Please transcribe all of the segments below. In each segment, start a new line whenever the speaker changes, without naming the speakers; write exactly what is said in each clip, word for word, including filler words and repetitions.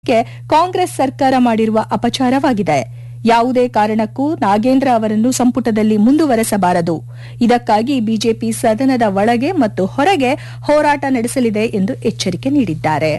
ಗೆ ಕಾಂಗ್ರೆಸ್ ಸರ್ಕಾರ ಮಾಡಿರುವ ಅಪಚಾರವಾಗಿದೆ. ಯಾವುದೇ ಕಾರಣಕ್ಕೂ ನಾಗೇಂದ್ರ ಅವರನ್ನು ಸಂಪುಟದಲ್ಲಿ ಮುಂದುವರೆಸಬಾರದು. ಇದಕ್ಕಾಗಿ ಬಿಜೆಪಿ ಸದನದ ಒಳಗೆ ಮತ್ತು ಹೊರಗೆ ಹೋರಾಟ ನಡೆಸಲಿದೆ ಎಂದು ಎಚ್ಚರಿಕೆ ನೀಡಿದ್ದಾರೆ.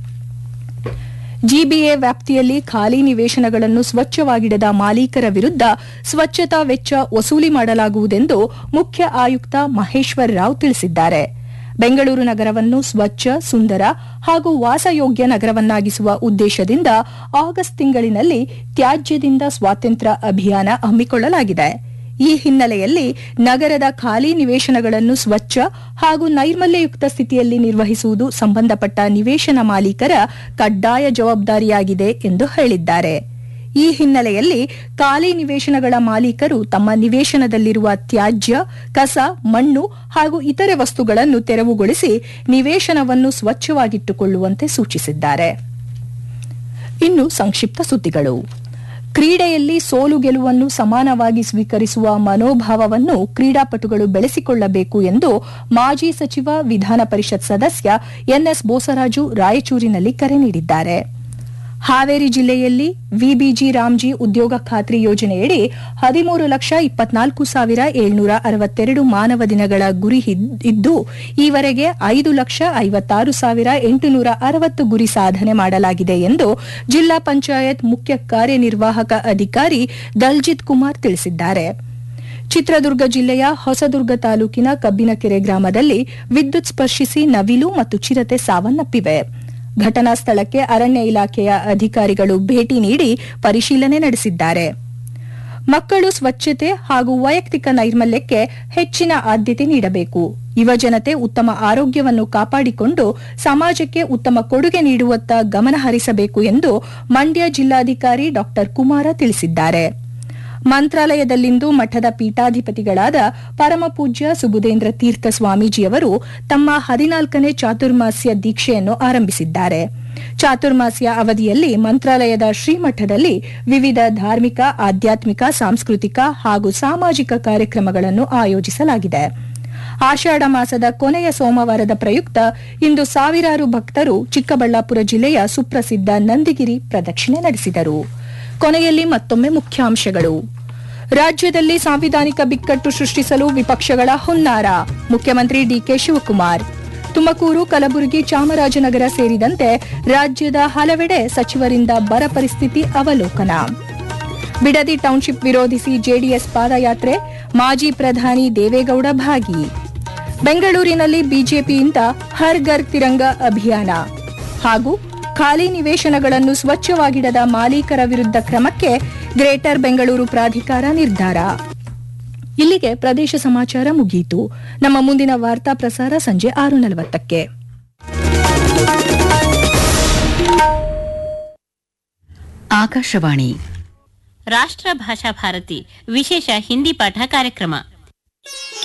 ಜಿಬಿಎ ವ್ಯಾಪ್ತಿಯಲ್ಲಿ ಖಾಲಿ ನಿವೇಶನಗಳನ್ನು ಸ್ವಚ್ಛವಾಗಿಡದ ಮಾಲೀಕರ ವಿರುದ್ಧ ಸ್ವಚ್ಛತಾ ವೆಚ್ಚ ವಸೂಲಿ ಮಾಡಲಾಗುವುದೆಂದು ಮುಖ್ಯ ಆಯುಕ್ತ ಮಹೇಶ್ವರ್ ರಾವ್ ತಿಳಿಸಿದ್ದಾರೆ. ಬೆಂಗಳೂರು ನಗರವನ್ನು ಸ್ವಚ್ಛ, ಸುಂದರ ಹಾಗೂ ವಾಸಯೋಗ್ಯ ನಗರವನ್ನಾಗಿಸುವ ಉದ್ದೇಶದಿಂದ ಆಗಸ್ಟ್ ತಿಂಗಳಿನಲ್ಲಿ ತ್ಯಾಜ್ಯದಿಂದ ಸ್ವಾತಂತ್ರ್ಯ ಅಭಿಯಾನ ಹಮ್ಮಿಕೊಳ್ಳಲಾಗಿದೆ. ಈ ಹಿನ್ನೆಲೆಯಲ್ಲಿ ನಗರದ ಖಾಲಿ ನಿವೇಶನಗಳನ್ನು ಸ್ವಚ್ಛ ಹಾಗೂ ನೈರ್ಮಲ್ಯಯುಕ್ತ ಸ್ಥಿತಿಯಲ್ಲಿ ನಿರ್ವಹಿಸುವುದು ಸಂಬಂಧಪಟ್ಟ ನಿವೇಶನ ಮಾಲೀಕರ ಕಡ್ಡಾಯ ಜವಾಬ್ದಾರಿಯಾಗಿದೆ ಎಂದು ಹೇಳಿದ್ದಾರೆ. ಈ ಹಿನ್ನೆಲೆಯಲ್ಲಿ ಖಾಲಿ ನಿವೇಶನಗಳ ಮಾಲೀಕರು ತಮ್ಮ ನಿವೇಶನದಲ್ಲಿರುವ ತ್ಯಾಜ್ಯ, ಕಸ, ಮಣ್ಣು ಹಾಗೂ ಇತರೆ ವಸ್ತುಗಳನ್ನು ತೆರವುಗೊಳಿಸಿ ನಿವೇಶನವನ್ನು ಸ್ವಚ್ಛವಾಗಿಟ್ಟುಕೊಳ್ಳುವಂತೆ ಸೂಚಿಸಿದ್ದಾರೆ. ಇನ್ನು ಸಂಕ್ಷಿಪ್ತ ಸುದ್ದಿಗಳು. ಕ್ರೀಡೆಯಲ್ಲಿ ಸೋಲು ಗೆಲುವನ್ನು ಸಮಾನವಾಗಿ ಸ್ವೀಕರಿಸುವ ಮನೋಭಾವವನ್ನು ಕ್ರೀಡಾಪಟುಗಳು ಬೆಳೆಸಿಕೊಳ್ಳಬೇಕು ಎಂದು ಮಾಜಿ ಸಚಿವ ವಿಧಾನ ಪರಿಷತ್ ಸದಸ್ಯ ಎನ್ಎಸ್ ಬೋಸರಾಜು ರಾಯಚೂರಿನಲ್ಲಿ ಕರೆ ನೀಡಿದ್ದಾರೆ. ಹಾವೇರಿ ಜಿಲ್ಲೆಯಲ್ಲಿ ವಿಬಿಜಿ ರಾಮ್ಜಿ ಉದ್ಯೋಗ ಖಾತ್ರಿ ಯೋಜನೆಯಡಿ ಹದಿಮೂರು ಲಕ್ಷ ಇಪ್ಪತ್ನಾಲ್ಕು ಸಾವಿರ ಏಳ್ನೂರ ಅರವತ್ತೆರಡು ಮಾನವ ದಿನಗಳ ಗುರಿ ಇದ್ದು ಈವರೆಗೆ ಐದು ಲಕ್ಷ ಐವತ್ತಾರು ಸಾವಿರ ಎಂಟುನೂರ ಅರವತ್ತು ಗುರಿ ಸಾಧನೆ ಮಾಡಲಾಗಿದೆ ಎಂದು ಜಿಲ್ಲಾ ಪಂಚಾಯತ್ ಮುಖ್ಯ ಕಾರ್ಯನಿರ್ವಾಹಕ ಅಧಿಕಾರಿ ದಲ್ಜಿತ್ ಕುಮಾರ್ ತಿಳಿಸಿದ್ದಾರೆ. ಚಿತ್ರದುರ್ಗ ಜಿಲ್ಲೆಯ ಹೊಸದುರ್ಗ ತಾಲೂಕಿನ ಕಬ್ಬಿನಕೆರೆ ಗ್ರಾಮದಲ್ಲಿ ವಿದ್ಯುತ್ ಸ್ಪರ್ಶಿಸಿ ನವಿಲು ಮತ್ತು ಚಿರತೆ ಸಾವನ್ನಪ್ಪಿವೆ. ಘಟನಾ ಸ್ಥಳಕ್ಕೆ ಅರಣ್ಯ ಇಲಾಖೆಯ ಅಧಿಕಾರಿಗಳು ಭೇಟಿ ನೀಡಿ ಪರಿಶೀಲನೆ ನಡೆಸಿದ್ದಾರೆ. ಮಕ್ಕಳು ಸ್ವಚ್ಛತೆ ಹಾಗೂ ವೈಯಕ್ತಿಕ ನೈರ್ಮಲ್ಯಕ್ಕೆ ಹೆಚ್ಚಿನ ಆದ್ಯತೆ ನೀಡಬೇಕು. ಯುವಜನತೆ ಉತ್ತಮ ಆರೋಗ್ಯವನ್ನು ಕಾಪಾಡಿಕೊಂಡು ಸಮಾಜಕ್ಕೆ ಉತ್ತಮ ಕೊಡುಗೆ ನೀಡುವತ್ತ ಗಮನ ಹರಿಸಬೇಕು ಎಂದು ಮಂಡ್ಯ ಜಿಲ್ಲಾಧಿಕಾರಿ ಡಾ ಕುಮಾರ ತಿಳಿಸಿದ್ದಾರೆ. ಮಂತ್ರಾಲಯದಲ್ಲಿಂದು ಮಠದ ಪೀಠಾಧಿಪತಿಗಳಾದ ಪರಮಪೂಜ್ಯ ಸುಬುಧೇಂದ್ರ ತೀರ್ಥ ಸ್ವಾಮೀಜಿಯವರು ತಮ್ಮ ಹದಿನಾಲ್ಕನೇ ಚಾತುರ್ಮಾಸ್ಯ ದೀಕ್ಷೆಯನ್ನು ಆರಂಭಿಸಿದ್ದಾರೆ. ಚಾತುರ್ಮಾಸ್ಯ ಅವಧಿಯಲ್ಲಿ ಮಂತ್ರಾಲಯದ ಶ್ರೀಮಠದಲ್ಲಿ ವಿವಿಧ ಧಾರ್ಮಿಕ, ಆಧ್ಯಾತ್ಮಿಕ, ಸಾಂಸ್ಕೃತಿಕ ಹಾಗೂ ಸಾಮಾಜಿಕ ಕಾರ್ಯಕ್ರಮಗಳನ್ನು ಆಯೋಜಿಸಲಾಗಿದೆ. ಆಷಾಢ ಮಾಸದ ಕೊನೆಯ ಸೋಮವಾರದ ಪ್ರಯುಕ್ತ ಇಂದು ಸಾವಿರಾರು ಭಕ್ತರು ಚಿಕ್ಕಬಳ್ಳಾಪುರ ಜಿಲ್ಲೆಯ ಸುಪ್ರಸಿದ್ಧ ನಂದಿಗಿರಿ ಪ್ರದಕ್ಷಿಣೆ ನಡೆಸಿದರು. ಕೊನೆಯಲ್ಲಿ ಮತ್ತೊಮ್ಮೆ ಮುಖ್ಯಾಂಶಗಳು. ರಾಜ್ಯದಲ್ಲಿ ಸಾಂವಿಧಾನಿಕ ಬಿಕ್ಕಟ್ಟು ಸೃಷ್ಟಿಸಲು ವಿಪಕ್ಷಗಳ ಹುನ್ನಾರ, ಮುಖ್ಯಮಂತ್ರಿ ಡಿಕೆ ಶಿವಕುಮಾರ್. ತುಮಕೂರು, ಕಲಬುರಗಿ, ಚಾಮರಾಜನಗರ ಸೇರಿದಂತೆ ರಾಜ್ಯದ ಹಲವೆಡೆ ಸಚಿವರಿಂದ ಬರ ಪರಿಸ್ಥಿತಿ ಅವಲೋಕನ. ಬಿಡದಿ ಟೌನ್ಶಿಪ್ ವಿರೋಧಿಸಿ ಜೆಡಿಎಸ್ ಪಾದಯಾತ್ರೆ, ಮಾಜಿ ಪ್ರಧಾನಿ ದೇವೇಗೌಡ ಭಾಗಿ. ಬೆಂಗಳೂರಿನಲ್ಲಿ ಬಿಜೆಪಿಯಿಂದ ಹರ್ ಘರ್ ತಿರಂಗ ಅಭಿಯಾನ ಹಾಗೂ ಖಾಲಿ ನಿವೇಶನಗಳನ್ನು ಸ್ವಚ್ಛವಾಗಿಡದ ಮಾಲೀಕರ ವಿರುದ್ಧ ಕ್ರಮಕ್ಕೆ ಗ್ರೇಟರ್ ಬೆಂಗಳೂರು ಪ್ರಾಧಿಕಾರ ನಿರ್ಧಾರ. ಇಲ್ಲಿಗೆ ಪ್ರದೇಶ ಸಮಾಚಾರ ಮುಗಿಯಿತು. ನಮ್ಮ ಮುಂದಿನ ವಾರ್ತಾ ಪ್ರಸಾರ ಸಂಜೆ ಆರು ನಲವತ್ತಕ್ಕೆ.
ಆಕಾಶವಾಣಿ
ರಾಷ್ಟ್ರ ಭಾಷಾ ಭಾರತಿ ವಿಶೇಷ ಹಿಂದಿ ಪಾಠ ಕಾರ್ಯಕ್ರಮ.